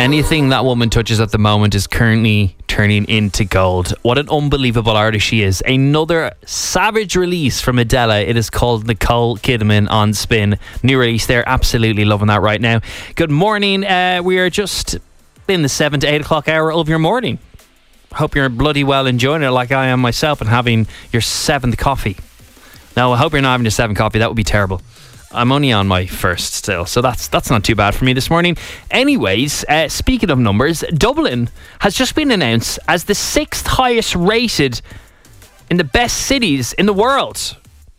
Anything that woman touches at the moment is currently turning into gold. What an unbelievable artist she is. Another savage release from Adele. It is called Nicole Kidman on Spin. New release there. Absolutely loving that right now. Good morning. We are just in the 7 to 8 o'clock hour of your morning. Hope you're bloody well enjoying it like I am myself and having your 7th coffee. No, I hope you're not having your 7th coffee. That would be terrible. I'm only on my first still, so that's not too bad for me this morning. Anyways, speaking of numbers, Dublin has just been announced as the 6th highest rated in the best cities in the world.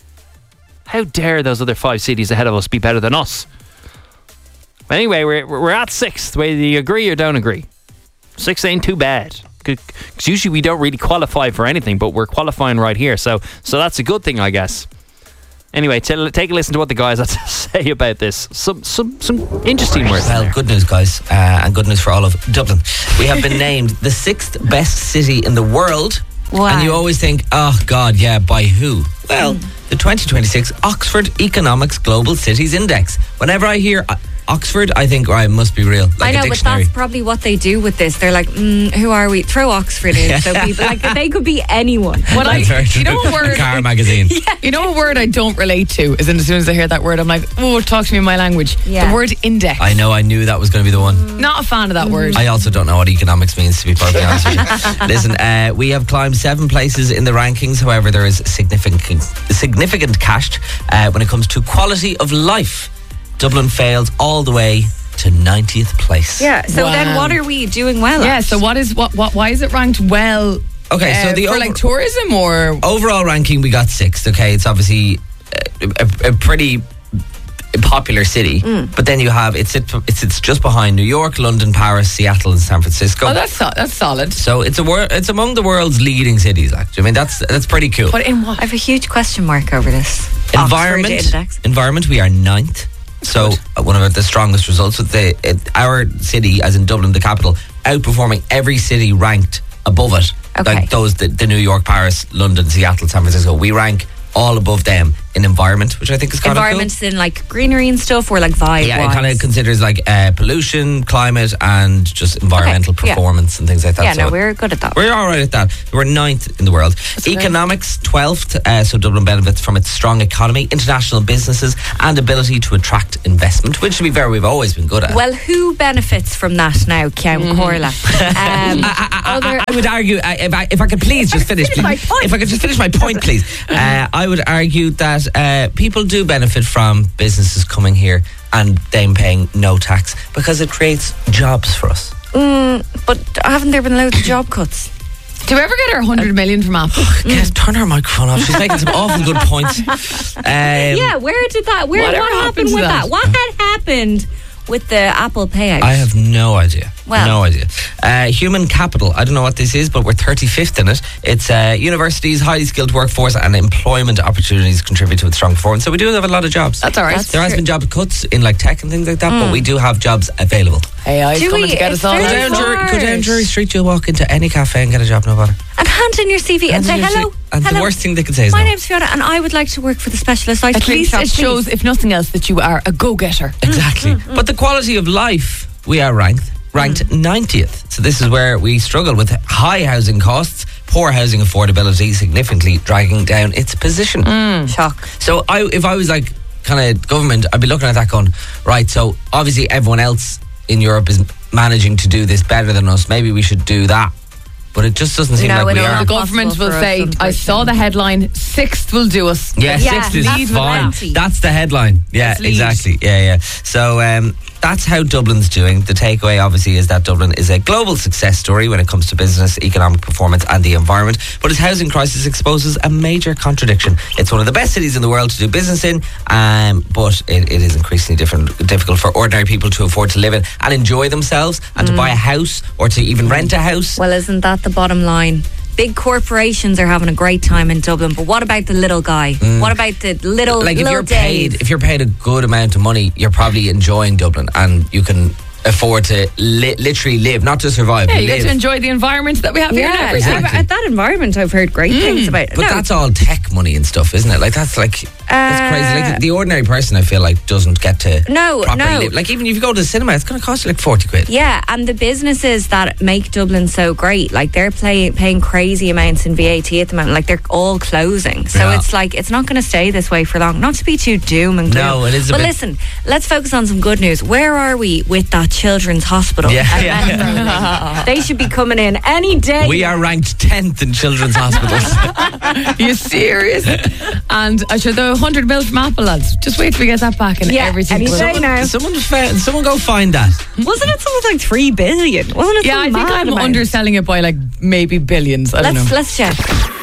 How dare those other 5 cities ahead of us be better than us? But anyway, we're at 6th, whether you agree or don't agree. 6 ain't too bad. Because usually we don't really qualify for anything, but we're qualifying right here, so that's a good thing, I guess. Anyway, take a listen to what the guys have to say about this. Some interesting words. Well, good news, guys, and good news for all of Dublin. We have been named the 6th best city in the world. Wow. And you always think, oh, God, yeah, by who? Well, the 2026 Oxford Economics Global Cities Index. Whenever I hear Oxford, I think, right, it must be real. Like I know, but that's probably what they do with this. They're like, who are we? Throw Oxford in. So people, like, they could be anyone. You know what word? Car magazine. Yeah. You know what word I don't relate to? Is as soon as I hear that word, I'm like, oh, talk to me in my language. Yeah. The word index. I know, I knew that was going to be the one. Not a fan of that word. I also don't know what economics means, to be perfectly honest with you. Listen, we have climbed 7 places in the rankings. However, there is significant cash when it comes to quality of life. Dublin failed all the way to 90th place. Yeah, so then what are we doing well at? Yeah, so why is it ranked well? Okay, so the for tourism or overall ranking, we got 6th. Okay, it's obviously a pretty popular city, but then you have it's just behind New York, London, Paris, Seattle, and San Francisco. Oh, that's solid. So it's among the world's leading cities. Actually, I mean that's pretty cool. But in what? I have a huge question mark over this. Environment, we are 9th. So one of the strongest results with our city, as in Dublin, the capital, outperforming every city ranked above it. Okay. Like those, the New York, Paris, London, Seattle, San Francisco. We rank all above them in environment, which I think is kind of cool. Environment's in like greenery and stuff, or like vibe. Yeah, it kind of considers like pollution, climate, and just environmental performance and things like that. Yeah, so we're good at that. We're all right at that. We're 9th in the world. That's Economics, 12th. So Dublin benefits from its strong economy, international businesses, and ability to attract investment, which, to be fair, we've always been good at. Well, who benefits from that now, Cian Corla? I would argue, if I could please just finish, please. If I could just finish my point, please. I would argue that people do benefit from businesses coming here and them paying no tax because it creates jobs for us. But haven't there been loads of job cuts? Do we ever get our 100 million from Apple? Turn her microphone off. She's making some awful good points. Yeah, what happened with that? What had happened with the Apple payout? I have no idea. No idea. Human capital. I don't know what this is, but we're 35th in it. It's universities, highly skilled workforce, and employment opportunities contribute to its strong performance. So we do have a lot of jobs. That's all right. There has been job cuts in like tech and things like that, but we do have jobs available. AI's coming to get us all. Go down Drury Street, you'll walk into any cafe and get a job, no bother. And hand in your CV and say hello. And the worst thing they can say is my name's Fiona and I would like to work for the specialist IT At least it shows, if nothing else, that you are a go-getter. Exactly. But the quality of life, we are ranked 90th. So this is where we struggle with high housing costs, poor housing affordability, significantly dragging down its position. Shock. So if I was like kind of government, I'd be looking at that going, right, so obviously everyone else in Europe is managing to do this better than us. Maybe we should do that. But it just doesn't seem like we are. The government will say, I saw the headline, 6th will do us. Yeah, 6th is fine. That's the headline. Yeah, exactly. Yeah. So that's how Dublin's doing. The takeaway, obviously, is that Dublin is a global success story when it comes to business, economic performance and the environment. But its housing crisis exposes a major contradiction. It's one of the best cities in the world to do business in, but it is increasingly difficult for ordinary people to afford to live in and enjoy themselves and to buy a house or to even rent a house. Well, isn't that the bottom line? Big corporations are having a great time in Dublin, but what about the little guy? What about the little like if you're paid a good amount of money, you're probably enjoying Dublin and you can afford to literally live, not to survive. Yeah, you get to enjoy the environment that we have here now. Exactly. At that environment, I've heard great things about. But that's all tech money and stuff, isn't it? Like that's like It's crazy. Like the ordinary person, I feel like, doesn't get to properly live. Like even if you go to the cinema, it's going to cost you like 40 quid. Yeah, and the businesses that make Dublin so great, like they're paying crazy amounts in VAT at the moment. Like they're all closing. So it's like, it's not going to stay this way for long. Not to be too doom and gloom. No, it is a bit. But listen, let's focus on some good news. Where are we with that children's hospital? Yeah. They should be coming in any day. We are ranked 10th in children's hospitals. Are you serious? And I'm sure the 100 mil from Apple, lads. Just wait till we get that back and everything. Any day now. Someone go find that. Wasn't it something like 3 billion? Wasn't it? Yeah, I think I'm underselling it by like maybe billions. I don't know. Let's check.